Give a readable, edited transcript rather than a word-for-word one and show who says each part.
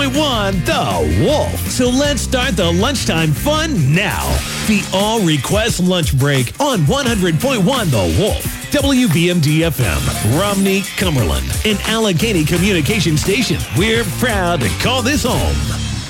Speaker 1: 100.1 The Wolf. So let's start the lunchtime fun now. The All Request Lunch Break on 100.1 The Wolf. WBMD FM, Romney, Cumberland, and Allegheny Communication Station. We're proud to call this home.